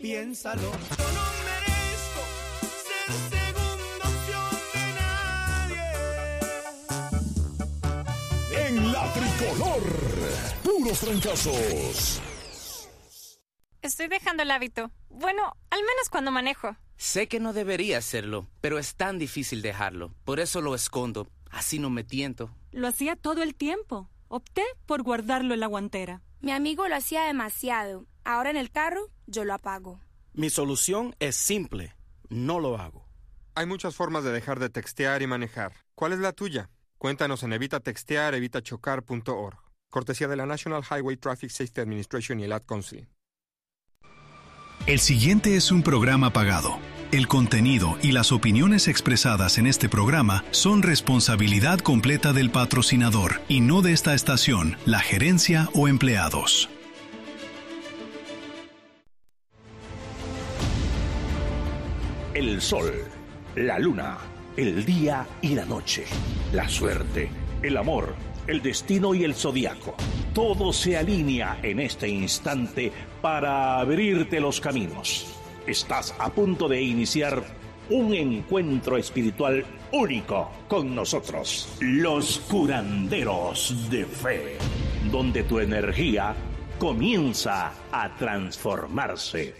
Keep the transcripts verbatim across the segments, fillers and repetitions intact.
Piénsalo. Yo no merezco ser segunda opción de nadie. En la tricolor, puros trancazos. Estoy dejando el hábito. Bueno, al menos cuando manejo. Sé que no debería hacerlo, pero es tan difícil dejarlo. Por eso lo escondo. Así no me tiento. Lo hacía todo el tiempo. Opté por guardarlo en la guantera. Mi amigo lo hacía demasiado. Ahora en el carro, yo lo apago. Mi solución es simple. No lo hago. Hay muchas formas de dejar de textear y manejar. ¿Cuál es la tuya? Cuéntanos en evita textear evita chocar punto org. Cortesía de la National Highway Traffic Safety Administration y el Ad Council. El siguiente es un programa pagado. El contenido y las opiniones expresadas en este programa son responsabilidad completa del patrocinador y no de esta estación, la gerencia o empleados. El sol, la luna, el día y la noche, la suerte, el amor, el destino y el zodiaco. Todo se alinea en este instante para abrirte los caminos. Estás a punto de iniciar un encuentro espiritual único con nosotros, los curanderos de fe, donde tu energía comienza a transformarse.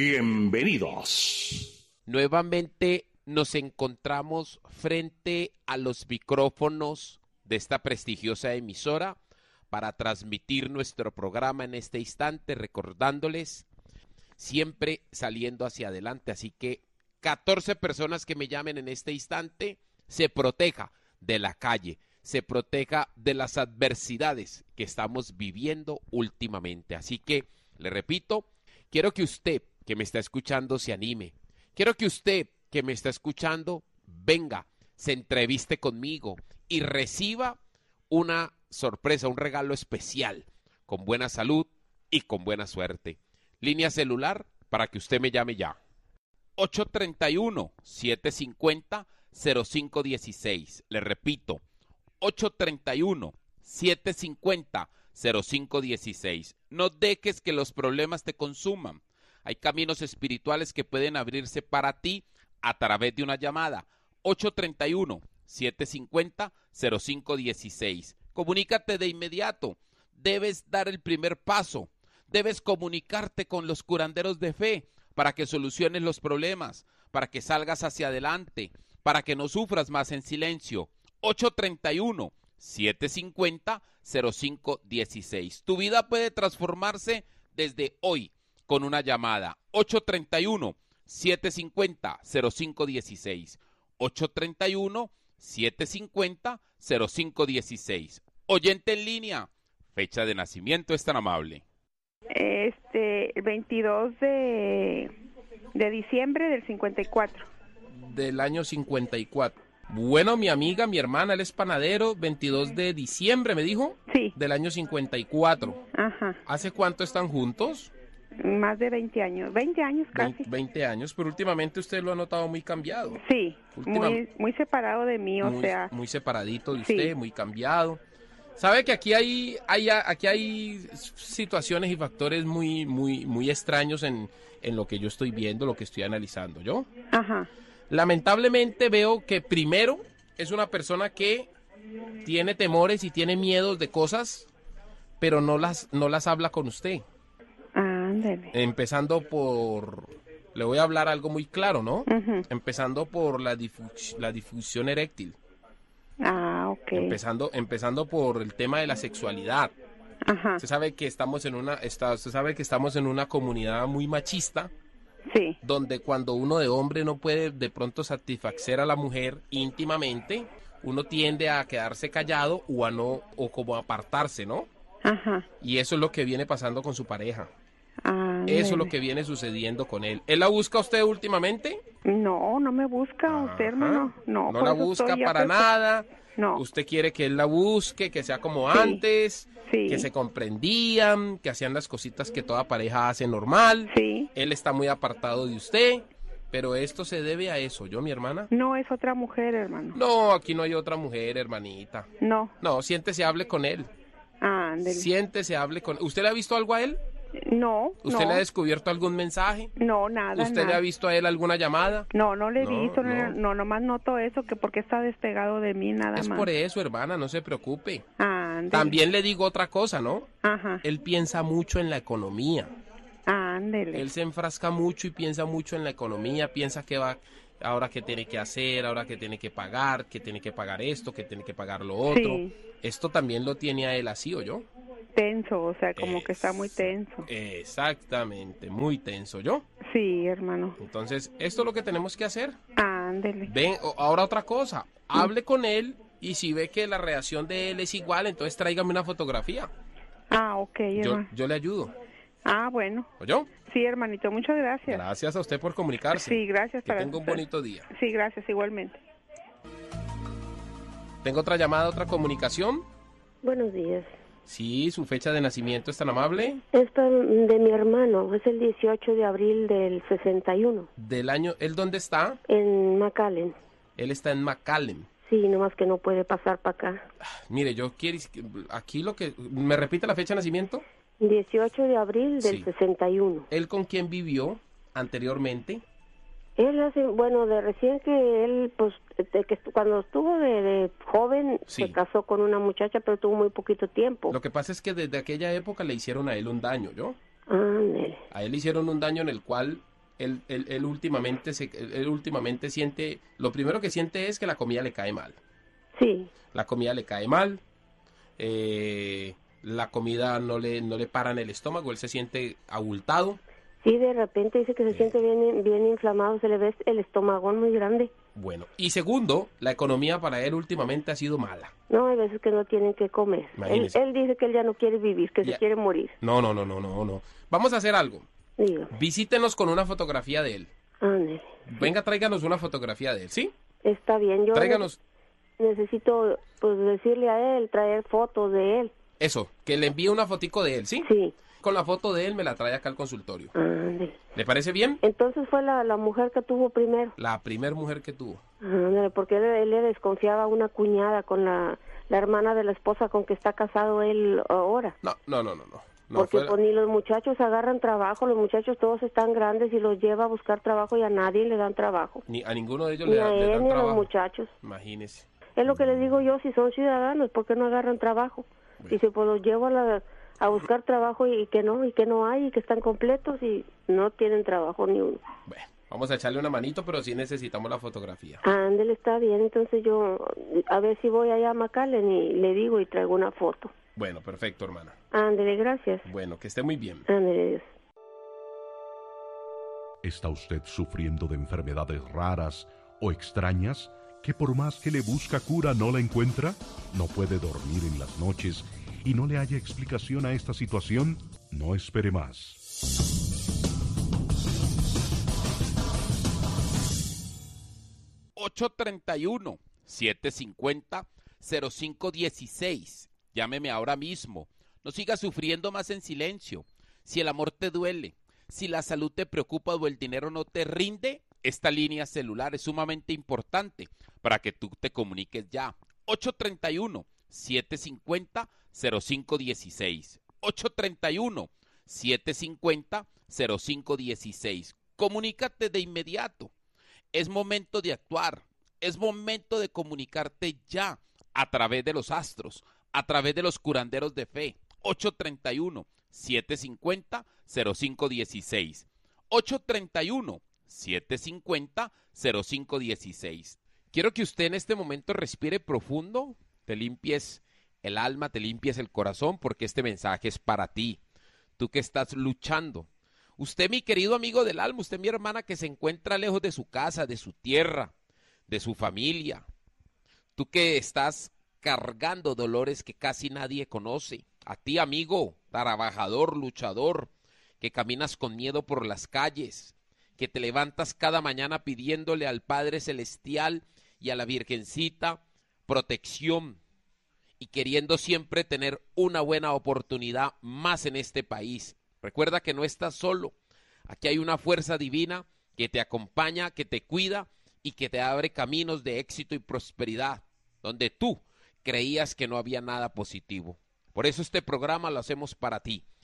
Bienvenidos. Nuevamente nos encontramos frente a los micrófonos de esta prestigiosa emisora para transmitir nuestro programa en este instante, recordándoles siempre saliendo hacia adelante. Así que catorce personas que me llamen en este instante, se proteja de la calle, se proteja de las adversidades que estamos viviendo últimamente. Así que, le repito, quiero que usted que me está escuchando se anime. Quiero que usted que me está escuchando venga, se entreviste conmigo y reciba una sorpresa, un regalo especial, con buena salud y con buena suerte. Línea celular para que usted me llame ya. ocho tres uno, siete cinco cero, cero cinco uno seis. Le repito, ocho tres uno, siete cinco cero, cero cinco uno seis. No dejes que los problemas te consuman. Hay caminos espirituales que pueden abrirse para ti a través de una llamada. ocho tres uno, siete cinco cero, cero cinco uno seis. Comunícate de inmediato. Debes dar el primer paso. Debes comunicarte con los curanderos de fe para que soluciones los problemas, para que salgas hacia adelante, para que no sufras más en silencio. ocho tres uno, siete cinco cero, cero cinco uno seis. Tu vida puede transformarse desde hoy con una llamada. ocho tres uno, siete cinco cero, cero cinco uno seis. ocho tres uno, siete cinco cero, cero cinco uno seis. Oyente en línea, fecha de nacimiento es tan amable. Este, el veintidós de, de diciembre del cincuenta y cuatro. Del año cincuenta y cuatro. Bueno, mi amiga, mi hermana, él es panadero, veintidós de diciembre, ¿me dijo? Sí. Del año cincuenta y cuatro. Ajá. ¿Hace cuánto están juntos? Más de veinte años, veinte años casi. veinte años, pero últimamente usted lo ha notado muy cambiado. Sí, Última, muy, muy separado de mí, o muy, sea. Muy separadito de sí. usted, muy cambiado. Sabe que aquí hay, hay aquí hay situaciones y factores muy, muy, muy extraños en, en lo que yo estoy viendo, lo que estoy analizando, ¿yo? Ajá. Lamentablemente veo que primero es una persona que tiene temores y tiene miedos de cosas, pero no las, no las habla con usted. Ándale. Empezando por, le voy a hablar algo muy claro, ¿no? Uh-huh. Empezando por la, difu- la difusión eréctil. Ah, ok. Empezando, empezando por el tema de la sexualidad. Ajá. Usted sabe que estamos en una, está, usted sabe que estamos en una comunidad muy machista. Sí. Donde cuando uno de hombre no puede de pronto satisfacer a la mujer íntimamente, uno tiende a quedarse callado o a no, o como a apartarse, ¿no? Ajá. Y eso es lo que viene pasando con su pareja. Ah, Eso es lo que viene sucediendo con él. ¿Él la busca a usted últimamente? No, no me busca Ajá. usted, hermano. No, No la busca para pues, nada. No. Usted quiere que él la busque, que sea como sí. antes, sí. que se comprendían, que hacían las cositas que toda pareja hace normal. Sí. Él está muy apartado de usted, pero esto se debe a eso, ¿yo, mi hermana? No, es otra mujer, hermano. No, aquí no hay otra mujer, hermanita. No. No, siéntese, hable con él. Ah, ándale. Siéntese, hable con él. ¿Usted le ha visto algo a él? No, ¿Usted no. le ha descubierto algún mensaje? No, nada, ¿Usted nada. le ha visto a él alguna llamada? No, no le he No, visto, no. no, no, nomás noto eso, que porque está despegado de mí, nada Es más. por eso, hermana, no se preocupe. Ándele. También le digo otra cosa, ¿no? Ajá, Él piensa mucho en la economía. ándele. Él se enfrasca mucho y piensa mucho en la economía, piensa que va, ahora que tiene que hacer, ahora que tiene que pagar, que tiene que pagar esto, que tiene que pagar lo otro. Sí. Esto también lo tiene a él así, ¿o yo? Tenso, o sea, como que está muy tenso. Exactamente, muy tenso, ¿yo? Sí, hermano. Entonces, esto es lo que tenemos que hacer. Ándele. Ven, o- ahora otra cosa, hable con él y si ve que la reacción de él es igual, entonces tráigame una fotografía. Ah, ok, Yo, hermano. yo le ayudo, Ah, bueno. ¿o yo? Sí, hermanito, muchas gracias. Gracias a usted por comunicarse. Sí, gracias. Que para tenga un bonito día. Sí, gracias, igualmente. ¿Tengo otra llamada, otra comunicación? Buenos días. Sí, su fecha de nacimiento es tan amable. Es pa- de mi hermano, es el dieciocho de abril del sesenta y uno, Del año, ¿él dónde está? en McAllen. Él está en McAllen. Sí, nomás que no puede pasar para acá. Mire, yo quiero, aquí lo que, ¿me repite la fecha de nacimiento? dieciocho de abril del Sí. sesenta y uno. ¿Él con quién vivió anteriormente? Él hace, bueno, de recién que él, pues, de que estu- cuando estuvo de, de joven, Sí. se casó con una muchacha, pero tuvo muy poquito tiempo. Lo que pasa es que desde aquella época le hicieron a él un daño, ¿yo? Ándele. A él le hicieron un daño en el cual él, él, él últimamente se, él, él últimamente siente, lo primero que siente es que la comida le cae mal. Sí. La comida le cae mal, eh, la comida no le, no le para en el estómago, él se siente abultado. Sí, de repente dice que se siente bien, bien inflamado, se le ve el estómago muy grande. Bueno, y segundo, la economía para él últimamente ha sido mala. No, hay veces que no tienen que comer. Él, Imagínese. él dice que él ya no quiere vivir, que Ya. se quiere morir. No, no, no, no, no, no. Vamos a hacer algo. Digo, Visítenos con una fotografía de él. ándele. Venga, tráiganos una fotografía de él, ¿sí? Está bien, yo Tráiganos necesito pues decirle a él, traer fotos de él. eso, que le envíe una fotico de él, ¿sí? Sí. Con la foto de él me la trae acá al consultorio. Ándele. ¿Le parece bien? Entonces fue la, la mujer que tuvo primero. La primer mujer que tuvo. Ándele, porque él, él le desconfiaba a una cuñada con la, la hermana de la esposa con que está casado él ahora. No, no, no, no, no. No Porque fue- pues, ni los muchachos agarran trabajo, los muchachos todos están grandes y los lleva a buscar trabajo y a nadie le dan trabajo. ni a ninguno de ellos Ni le, a da- le él dan ni a los trabajo. muchachos. Imagínese. Es lo que les digo yo, si son ciudadanos, ¿por qué no agarran trabajo? Dice, pues los llevo a, la- a buscar trabajo y, y que no, y que no hay, y que están completos y no tienen trabajo ni uno. Bueno, vamos a echarle una manito, pero sí necesitamos la fotografía. Ándele, está bien, entonces yo a ver si voy allá a McAllen y le digo y traigo una foto. Bueno, perfecto, hermana. Ándele, gracias. Bueno, que esté muy bien. Ándele, Dios. ¿Está usted sufriendo de enfermedades raras o extrañas que por más que le busca cura no la encuentra? ¿No puede dormir en las noches y no le haya explicación a esta situación? No espere más. ocho treinta y uno, siete cincuenta, cero cinco dieciséis. Llámeme ahora mismo. No siga sufriendo más en silencio. Si el amor te duele, si la salud te preocupa o el dinero no te rinde, esta línea celular es sumamente importante para que tú te comuniques ya. ocho treinta y uno, siete cincuenta, cero cinco dieciséis. ocho treinta y uno, siete cincuenta, cero cinco dieciséis. Comunícate de inmediato. Es momento de actuar. Es momento de comunicarte ya a través de los astros, a través de los curanderos de fe. ocho treinta y uno, siete cincuenta, cero cinco dieciséis. ocho treinta y uno, siete cincuenta, cero cinco dieciséis. Quiero que usted en este momento respire profundo, te limpies el alma, te limpies el corazón, porque este mensaje es para ti. Tú que estás luchando. Usted, mi querido amigo del alma, usted, mi hermana, que se encuentra lejos de su casa, de su tierra, de su familia. Tú que estás cargando dolores que casi nadie conoce. A ti, amigo, trabajador, luchador, que caminas con miedo por las calles, que te levantas cada mañana pidiéndole al Padre Celestial y a la Virgencita protección y queriendo siempre tener una buena oportunidad más en este país. Recuerda que no estás solo. Aquí hay una fuerza divina que te acompaña, que te cuida y que te abre caminos de éxito y prosperidad, donde tú creías que no había nada positivo. Por eso este programa lo hacemos para ti.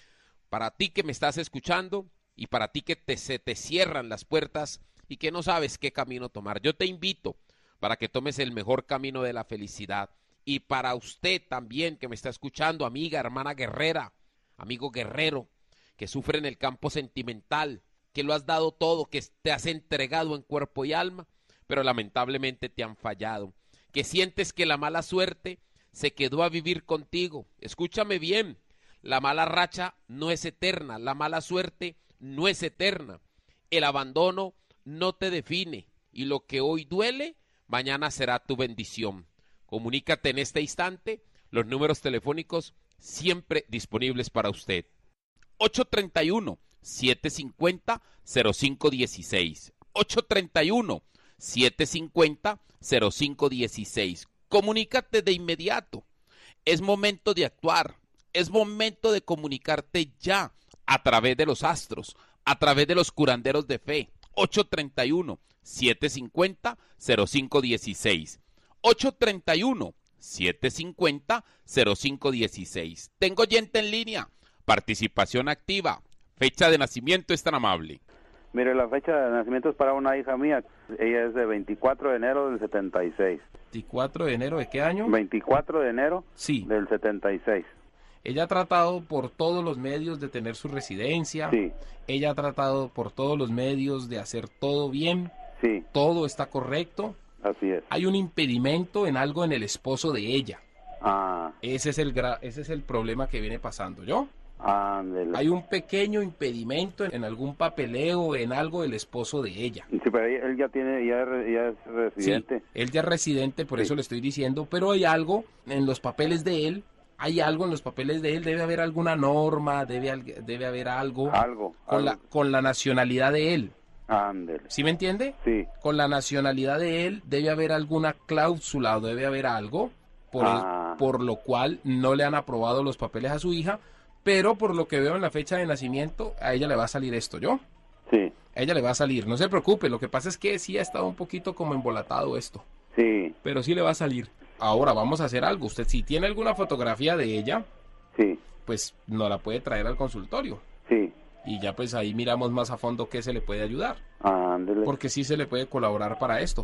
Para ti que me estás escuchando y para ti que te, se te cierran las puertas y que no sabes qué camino tomar, yo te invito para que tomes el mejor camino de la felicidad. Y para usted también que me está escuchando, amiga, hermana guerrera, amigo guerrero, que sufre en el campo sentimental, que lo has dado todo, que te has entregado en cuerpo y alma, pero lamentablemente te han fallado, que sientes que la mala suerte se quedó a vivir contigo. Escúchame bien, la mala racha no es eterna, la mala suerte no es eterna, el abandono no te define y lo que hoy duele, mañana será tu bendición. Comunícate en este instante, los números telefónicos siempre disponibles para usted. ocho tres uno, siete cinco cero, cero cinco uno seis. ocho tres uno, siete cinco cero, cero cinco uno seis. Comunícate de inmediato. Es momento de actuar. Es momento de comunicarte ya a través de los astros, a través de los curanderos de fe. ocho tres uno, siete cinco cero, cero cinco uno seis. ocho tres uno, siete cinco cero, cero cinco uno seis. Tengo oyente en línea. Participación activa. Fecha de nacimiento es tan amable. Mire, la fecha de nacimiento es para una hija mía. Ella es de veinticuatro de enero del setenta y seis. ¿veinticuatro de enero de qué año? veinticuatro de enero sí. del setenta y seis. Ella ha tratado por todos los medios de tener su residencia. Sí. Ella ha tratado por todos los medios de hacer todo bien. Sí. Todo está correcto. Así es. Hay un impedimento en algo en el esposo de ella. Ah. Ese es el gra ese es el problema que viene pasando, ¿yo? Ándele. Hay un pequeño impedimento en algún papeleo, en algo del esposo de ella. Sí, pero él ya tiene, ya, ya es residente. Sí, él ya es residente, por sí. eso le estoy diciendo, pero hay algo en los papeles de él, hay algo en los papeles de él, debe haber alguna norma, debe, debe haber algo, algo con, algo. La, con la nacionalidad de él. Ándele. ¿Sí me entiende? Sí. Con la nacionalidad de él debe haber alguna cláusula o debe haber algo por, ah. el, por lo cual no le han aprobado los papeles a su hija, pero por lo que veo en la fecha de nacimiento, a ella le va a salir esto, ¿yo? Sí. A ella le va a salir, no se preocupe, lo que pasa es que sí ha estado un poquito como embolatado esto. Sí. Pero sí le va a salir. Ahora vamos a hacer algo, usted si tiene alguna fotografía de ella, sí, pues nos la puede traer al consultorio. Sí. Y ya pues ahí miramos más a fondo qué se le puede ayudar. Ándele. Porque sí se le puede colaborar para esto.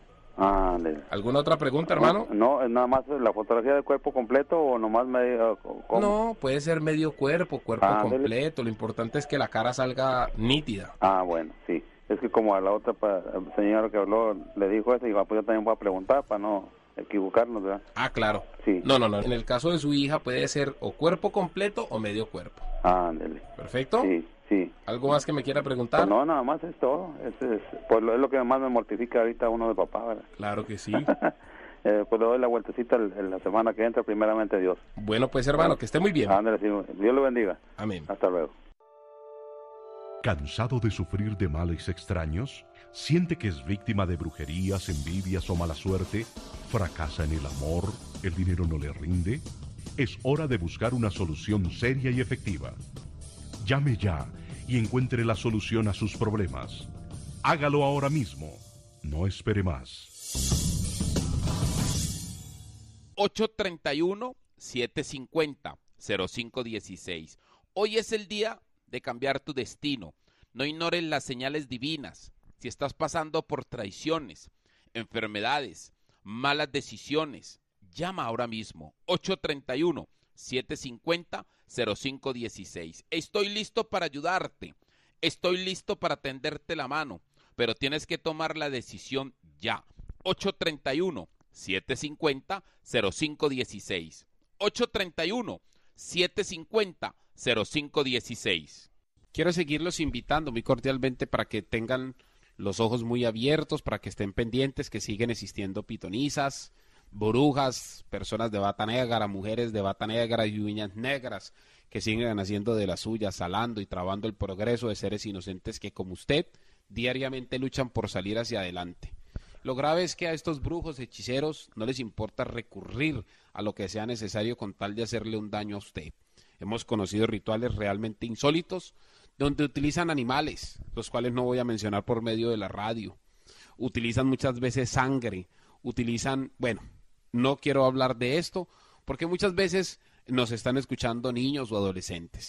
Ándele. ¿Alguna otra pregunta, hermano? No, no, nada más la fotografía del cuerpo completo o nomás medio. ¿cómo? No, puede ser medio cuerpo, cuerpo Ándele. completo. Lo importante es que la cara salga nítida. Ah, bueno, sí. Es que como a la otra pa, señora que habló le dijo eso, y pues yo también voy a preguntar para no equivocarnos, ¿verdad? Ah, claro. Sí. No, no, no. En el caso de su hija puede ser o cuerpo completo o medio cuerpo. Ándele. ¿Perfecto? Sí, sí. ¿Algo más que me quiera preguntar? Pues no, nada más es todo. Es, es, pues lo, es lo que más me mortifica ahorita uno de papá, ¿verdad? Claro que sí. eh, pues le doy la vueltecita el, el, la semana que entra, primeramente Dios. Bueno, pues hermano, que esté muy bien. Ándele, sí. Dios lo bendiga. Amén. Hasta luego. ¿Cansado de sufrir de males extraños? ¿Siente que es víctima de brujerías, envidias o mala suerte? ¿Fracasa en el amor? ¿El dinero no le rinde? Es hora de buscar una solución seria y efectiva. Llame ya y encuentre la solución a sus problemas. Hágalo ahora mismo. No espere más. ocho tres uno, siete cinco cero, cero cinco uno seis. Hoy es el día de cambiar tu destino. No ignores las señales divinas. Si estás pasando por traiciones, enfermedades, malas decisiones, llama ahora mismo. ocho tres uno, siete cinco cero, cero cinco uno seis. Estoy listo para ayudarte. Estoy listo para tenderte la mano. Pero tienes que tomar la decisión ya. ocho tres uno, siete cinco cero, cero cinco uno seis. ocho tres uno, siete cinco cero, cero cinco uno seis. Quiero seguirlos invitando muy cordialmente para que tengan los ojos muy abiertos, para que estén pendientes, que siguen existiendo pitonisas, brujas, personas de bata negra, mujeres de bata negra y uñas negras, que siguen haciendo de las suyas, salando y trabando el progreso de seres inocentes que, como usted, diariamente luchan por salir hacia adelante. Lo grave es que a estos brujos, hechiceros, no les importa recurrir a lo que sea necesario con tal de hacerle un daño a usted. Hemos conocido rituales realmente insólitos, donde utilizan animales, los cuales no voy a mencionar por medio de la radio. Utilizan muchas veces sangre, utilizan, bueno, no quiero hablar de esto, porque muchas veces nos están escuchando niños o adolescentes.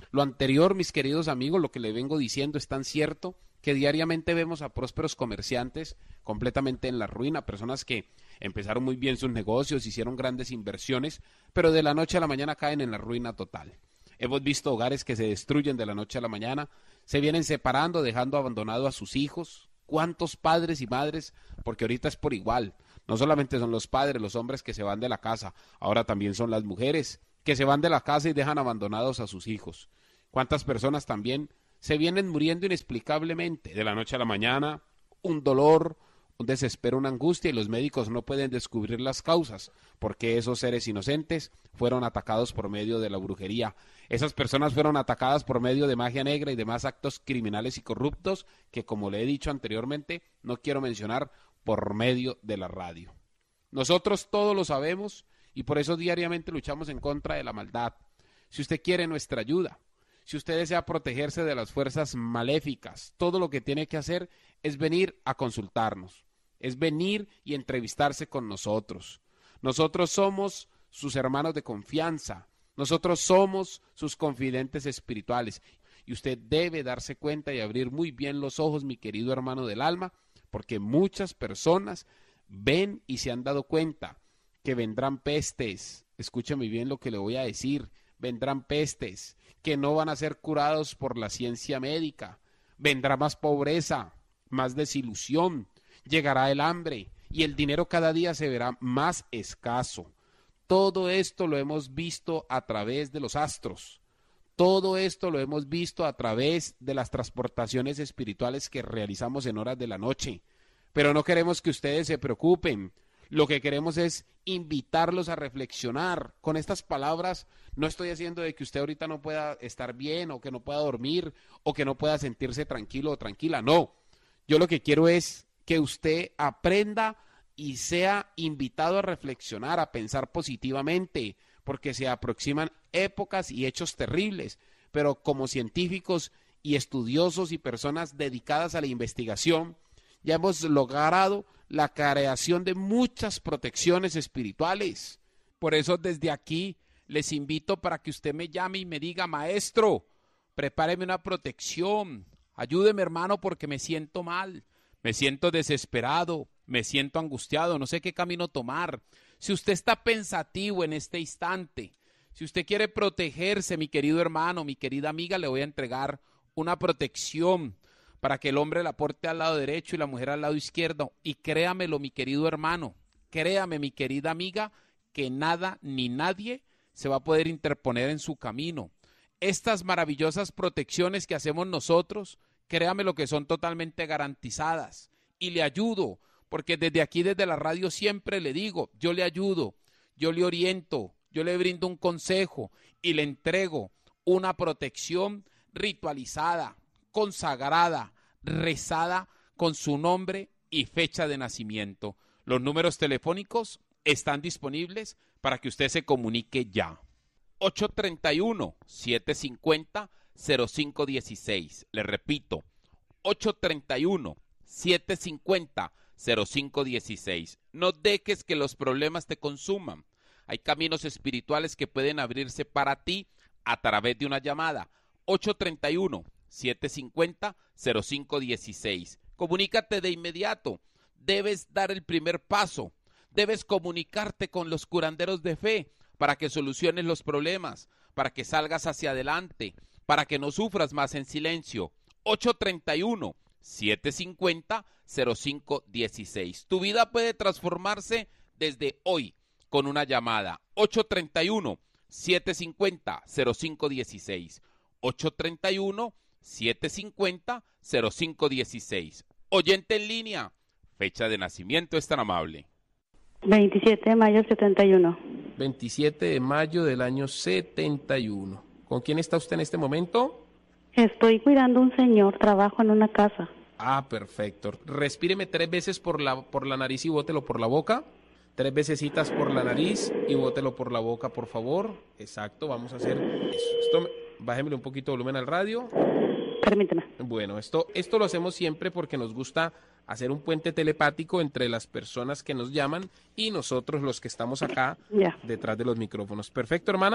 Lo anterior, mis queridos amigos, lo que le vengo diciendo es tan cierto que diariamente vemos a prósperos comerciantes completamente en la ruina, personas que empezaron muy bien sus negocios, hicieron grandes inversiones, pero de la noche a la mañana caen en la ruina total. Hemos visto hogares que se destruyen de la noche a la mañana, se vienen separando, dejando abandonado a sus hijos. ¿Cuántos padres y madres? Porque ahorita es por igual. No solamente son los padres, los hombres que se van de la casa, ahora también son las mujeres que se van de la casa y dejan abandonados a sus hijos. ¿Cuántas personas también se vienen muriendo inexplicablemente de la noche a la mañana? Un dolor, un desespero, una angustia, y los médicos no pueden descubrir las causas, porque esos seres inocentes fueron atacados por medio de la brujería. Esas personas fueron atacadas por medio de magia negra y demás actos criminales y corruptos que, como le he dicho anteriormente, no quiero mencionar por medio de la radio. Nosotros todos lo sabemos y por eso diariamente luchamos en contra de la maldad. Si usted quiere nuestra ayuda, si usted desea protegerse de las fuerzas maléficas, todo lo que tiene que hacer es venir a consultarnos, es venir y entrevistarse con nosotros. Nosotros somos sus hermanos de confianza, nosotros somos sus confidentes espirituales y usted debe darse cuenta y abrir muy bien los ojos, mi querido hermano del alma, porque muchas personas ven y se han dado cuenta que vendrán pestes. Escúcheme bien lo que le voy a decir. Vendrán pestes que no van a ser curados por la ciencia médica. Vendrá más pobreza, más desilusión, llegará el hambre y el dinero cada día se verá más escaso. Todo esto lo hemos visto a través de los astros. Todo esto lo hemos visto a través de las transportaciones espirituales que realizamos en horas de la noche. Pero no queremos que ustedes se preocupen. Lo que queremos es invitarlos a reflexionar. Con estas palabras no estoy haciendo de que usted ahorita no pueda estar bien o que no pueda dormir o que no pueda sentirse tranquilo o tranquila. No, yo lo que quiero es que usted aprenda y sea invitado a reflexionar, a pensar positivamente, porque se aproximan épocas y hechos terribles. Pero como científicos y estudiosos y personas dedicadas a la investigación, ya hemos logrado la creación de muchas protecciones espirituales. Por eso desde aquí les invito para que usted me llame y me diga: maestro, prepáreme una protección, ayúdeme hermano porque me siento mal, me siento desesperado, me siento angustiado, no sé qué camino tomar. Si usted está pensativo en este instante, si usted quiere protegerse, mi querido hermano, mi querida amiga, le voy a entregar una protección para que el hombre la porte al lado derecho y la mujer al lado izquierdo. Y créamelo, mi querido hermano, créame, mi querida amiga, que nada ni nadie se va a poder interponer en su camino. Estas maravillosas protecciones que hacemos nosotros, créame lo que son totalmente garantizadas. Y le ayudo, porque desde aquí, desde la radio, siempre le digo, yo le ayudo, yo le oriento, yo le brindo un consejo y le entrego una protección ritualizada, consagrada, rezada con su nombre y fecha de nacimiento. Los números telefónicos están disponibles para que usted se comunique ya. ocho tres uno, siete cinco cero, cero cinco uno seis. Le repito, ocho tres uno, siete cinco cero, cero cinco uno seis. No dejes que los problemas te consuman. Hay caminos espirituales que pueden abrirse para ti a través de una llamada. ocho tres uno, siete cinco cero, cero cinco uno seis. Comunícate de inmediato. Debes dar el primer paso. Debes comunicarte con los curanderos de fe para que soluciones los problemas, para que salgas hacia adelante, para que no sufras más en silencio. ocho tres uno, siete cinco cero, cero cinco uno seis. Tu vida puede transformarse desde hoy con una llamada. ocho tres uno, siete cinco cero, cero cinco uno seis. ocho tres uno, siete cinco cero, cero cinco uno seis. Oyente en línea, fecha de nacimiento es tan amable. veintisiete de mayo del setenta y uno. veintisiete de mayo del año setenta y uno. ¿Con quién está usted en este momento? Estoy cuidando a un señor, trabajo en una casa. Ah, perfecto. Respíreme tres veces por la, por la nariz y bótelo por la boca. Tres vecesitas por la nariz y bótelo por la boca, por favor. Exacto, vamos a hacer eso. Esto, bájemele un poquito de volumen al radio. Permíteme. Bueno, esto, esto lo hacemos siempre porque nos gusta hacer un puente telepático entre las personas que nos llaman y nosotros los que estamos acá ya. Detrás de los micrófonos. ¿Perfecto, hermana?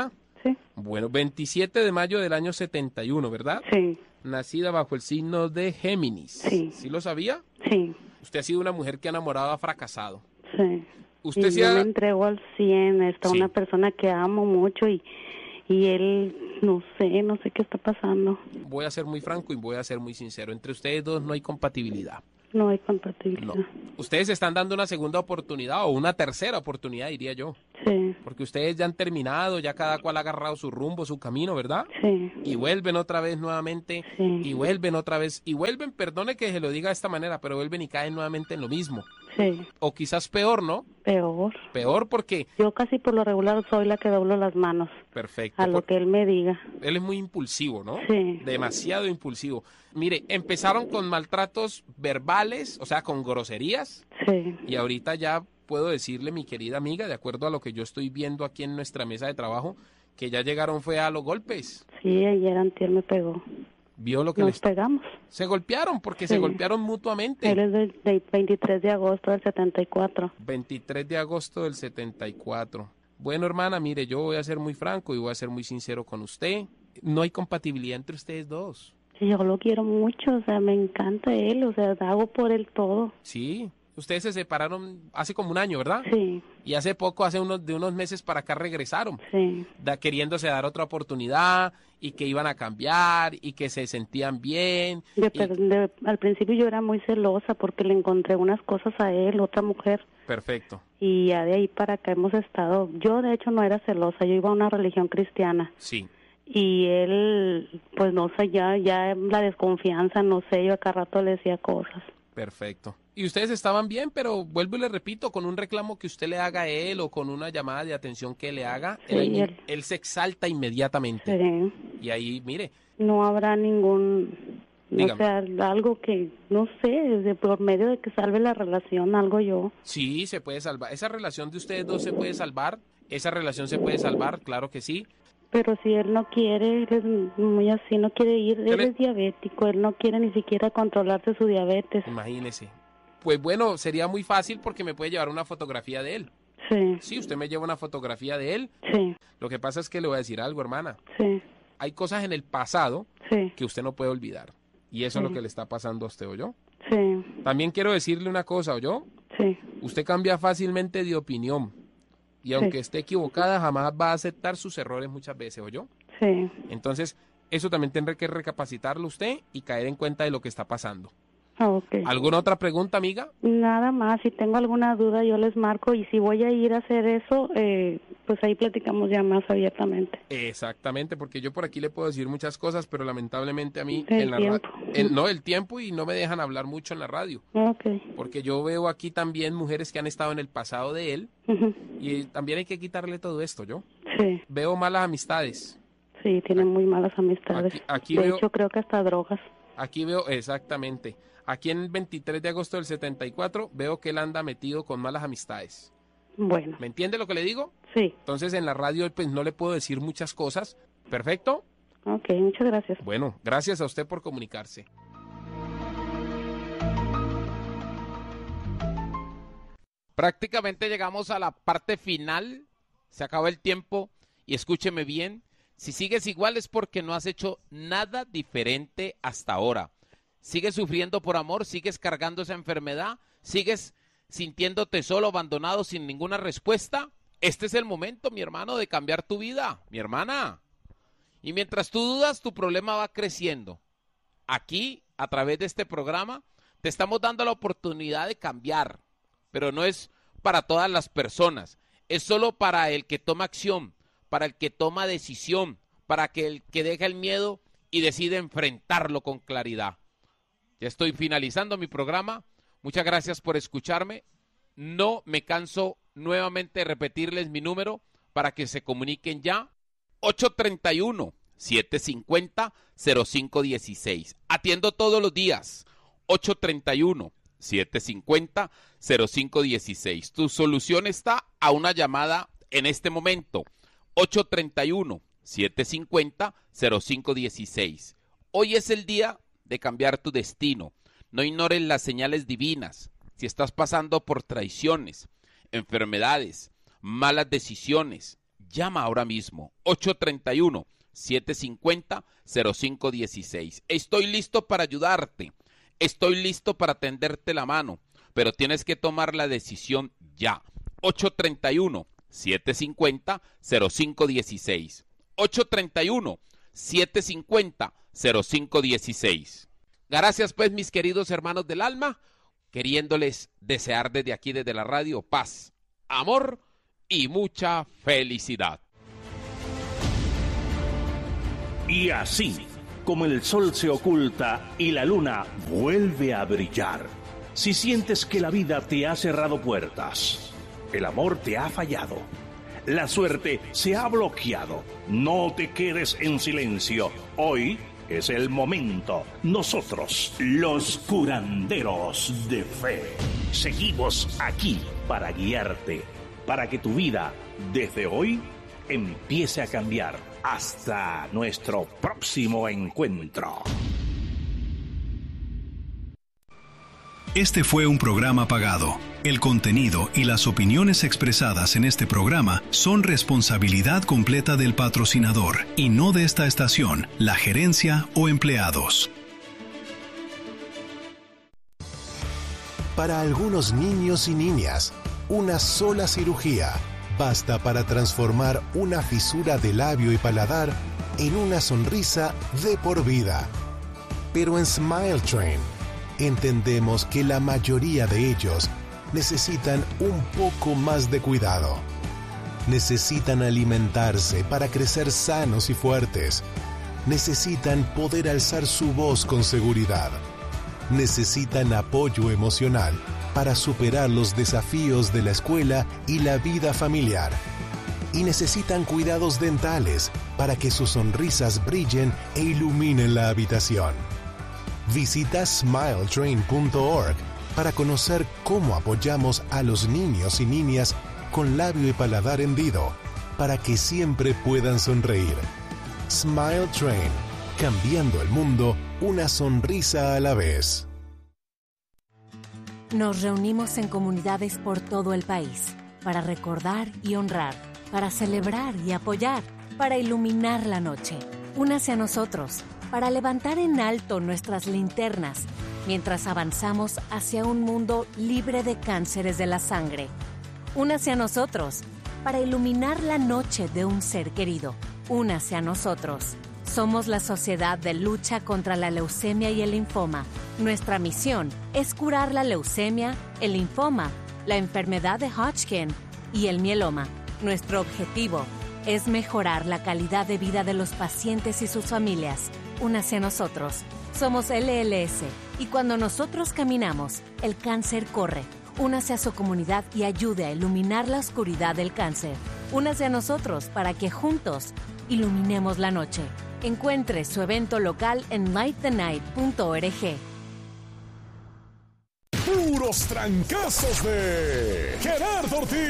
Sí. Bueno, veintisiete de mayo del año setenta y uno, ¿verdad? Sí. Nacida bajo el signo de Géminis. Sí. ¿Sí lo sabía? Sí. Usted ha sido una mujer que ha enamorado, ha fracasado. Sí. Usted y sí yo ha... me entrego al cien, está Sí. una persona que amo mucho y, y él, no sé, no sé qué está pasando. Voy a ser muy franco y voy a ser muy sincero. Entre ustedes dos no hay compatibilidad. No hay compatibilidad. No. Ustedes están dando una segunda oportunidad o una tercera oportunidad, diría yo. Sí. Porque ustedes ya han terminado, ya cada cual ha agarrado su rumbo, su camino, ¿verdad? Sí. Y vuelven otra vez nuevamente, Sí. y vuelven otra vez, y vuelven, perdone que se lo diga de esta manera, pero vuelven y caen nuevamente en lo mismo. Sí. O quizás peor, ¿no? Peor. Peor porque... Yo casi por lo regular soy la que doblo las manos Perfecto. a lo por- que él me diga. Él es muy impulsivo, ¿no? Sí. Demasiado impulsivo. Mire, empezaron con maltratos verbales, o sea, con groserías, Sí. y ahorita ya puedo decirle, mi querida amiga, de acuerdo a lo que yo estoy viendo aquí en nuestra mesa de trabajo, que ya llegaron fue a los golpes. Sí, ayer antier me pegó. Vio lo que Nos les... pegamos. Se golpearon porque Sí. se golpearon mutuamente. Él es del, del veintitrés de agosto del setenta y cuatro. veintitrés de agosto del setenta y cuatro. Bueno, hermana, mire, yo voy a ser muy franco y voy a ser muy sincero con usted. No hay compatibilidad entre ustedes dos. Sí, yo lo quiero mucho, o sea, me encanta él, o sea, hago por él todo. Sí. Ustedes se separaron hace como un año, ¿verdad? Sí. Y hace poco, hace unos de unos meses para acá regresaron. Sí. Da, queriéndose dar otra oportunidad y que iban a cambiar y que se sentían bien. De- y- pero de- al principio yo era muy celosa porque le encontré unas cosas a él, otra mujer, Perfecto. y ya de ahí para acá hemos estado. Yo de hecho no era celosa, yo iba a una religión cristiana. Sí. Y él, pues no sé, ya, ya la desconfianza, no sé, yo a cada rato le decía cosas. Perfecto. Y ustedes estaban bien, pero vuelvo y le repito, con un reclamo que usted le haga a él o con una llamada de atención que le haga, Sí, él, él- él se exalta inmediatamente. Sí. Y ahí, mire, No habrá ningún, no Dígame. sé, algo que, no sé, de por medio de que salve la relación, algo yo. sí, se puede salvar. Esa relación de ustedes dos se puede salvar. Esa relación se puede salvar, claro que sí. Pero si él no quiere, él es muy así, no quiere ir, él le- es diabético, él no quiere ni siquiera controlarse su diabetes. Imagínese. Pues bueno, sería muy fácil porque me puede llevar una fotografía de él. Sí, Sí, usted me lleva una fotografía de él. sí, Lo que pasa es que le voy a decir algo, hermana. sí, Hay cosas en el pasado sí, que usted no puede olvidar. Y eso es Sí. lo que le está pasando a usted, ¿oyó? sí, También quiero decirle una cosa, ¿oyó? sí, Usted cambia fácilmente de opinión. Y aunque esté equivocada, jamás va a aceptar sus errores muchas veces, ¿oyó? sí. Entonces, eso también tendrá que recapacitarlo usted y caer en cuenta de lo que está pasando. Ah, ok. ¿Alguna otra pregunta, amiga? Nada más, si tengo alguna duda yo les marco y si voy a ir a hacer eso, eh, pues ahí platicamos ya más abiertamente. Exactamente, porque yo por aquí le puedo decir muchas cosas, pero lamentablemente a mí El en la tiempo. ra- el- no el tiempo y no me dejan hablar mucho en la radio, Ok. porque yo veo aquí también mujeres que han estado en el pasado de él Ujú. y también hay que quitarle todo esto, yo Sí, veo malas amistades. sí, tienen muy malas amistades. Aquí- aquí de veo- hecho, creo que hasta drogas. Aquí veo exactamente. Aquí en el veintitrés de agosto del setenta y cuatro veo que él anda metido con malas amistades. Bueno, ¿Me entiende lo que le digo? sí, Entonces en la radio pues no le puedo decir muchas cosas. ¿Perfecto? ok, muchas gracias. Bueno, gracias a usted por comunicarse. Prácticamente llegamos a la parte final, se acaba el tiempo y escúcheme bien, si sigues igual es porque no has hecho nada diferente hasta ahora. Sigues sufriendo por amor, sigues cargando esa enfermedad, sigues sintiéndote solo, abandonado, sin ninguna respuesta. Este es el momento, mi hermano, de cambiar tu vida, mi hermana. Y mientras tú dudas, tu problema va creciendo. Aquí, a través de este programa, te estamos dando la oportunidad de cambiar, pero no es para todas las personas, es solo para el que toma acción, para el que toma decisión, para que el que deja el miedo y decide enfrentarlo con claridad. Ya estoy finalizando mi programa. Muchas gracias por escucharme. No me canso nuevamente de repetirles mi número para que se comuniquen ya. ocho tres uno, siete cinco cero, cero cinco uno seis. Atiendo todos los días. ocho tres uno, siete cinco cero, cero cinco uno seis. Tu solución está a una llamada en este momento. ocho tres uno, siete cinco cero, cero cinco uno seis. Hoy es el día de cambiar tu destino. No ignores las señales divinas. Si estás pasando por traiciones, enfermedades, malas decisiones, Llama ahora mismo, ocho tres uno, siete cinco cero, cero cinco uno seis. Estoy listo para ayudarte, estoy listo para tenderte la mano, pero tienes que tomar la decisión ya. ocho tres uno, siete cinco cero, cero cinco uno seis. ocho tres uno, siete cinco cero, cero cinco uno seis. Gracias pues, mis queridos hermanos del alma, queriéndoles desear desde aquí, desde la radio, paz, amor y mucha felicidad. Y así, como el sol se oculta y la luna vuelve a brillar, si sientes que la vida te ha cerrado puertas, el amor te ha fallado, la suerte se ha bloqueado, no te quedes en silencio. Hoy es el momento. Nosotros, los curanderos de fe, seguimos aquí para guiarte, para que tu vida desde hoy empiece a cambiar. Hasta nuestro próximo encuentro. Este fue un programa pagado. El contenido y las opiniones expresadas en este programa son responsabilidad completa del patrocinador y no de esta estación, la gerencia o empleados. Para algunos niños y niñas, una sola cirugía basta para transformar una fisura de labio y paladar en una sonrisa de por vida. Pero en Smile Train entendemos que la mayoría de ellos necesitan un poco más de cuidado. Necesitan alimentarse para crecer sanos y fuertes. Necesitan poder alzar su voz con seguridad. Necesitan apoyo emocional para superar los desafíos de la escuela y la vida familiar. Y necesitan cuidados dentales para que sus sonrisas brillen e iluminen la habitación. Visita smile train punto org para conocer cómo apoyamos a los niños y niñas con labio y paladar hendido para que siempre puedan sonreír. Smile Train, cambiando el mundo una sonrisa a la vez. Nos reunimos en comunidades por todo el país para recordar y honrar, para celebrar y apoyar, para iluminar la noche. Únase a nosotros para levantar en alto nuestras linternas mientras avanzamos hacia un mundo libre de cánceres de la sangre. Únase a nosotros para iluminar la noche de un ser querido. Únase a nosotros. Somos la Sociedad de Lucha contra la Leucemia y el Linfoma. Nuestra misión es curar la leucemia, el linfoma, la enfermedad de Hodgkin y el mieloma. Nuestro objetivo es mejorar la calidad de vida de los pacientes y sus familias. Únase a nosotros. Somos L L S y cuando nosotros caminamos, el cáncer corre. Únase a su comunidad y ayude a iluminar la oscuridad del cáncer. Únase a nosotros para que juntos iluminemos la noche. Encuentre su evento local en light the night punto org. Puros trancazos de Gerardo Ortiz.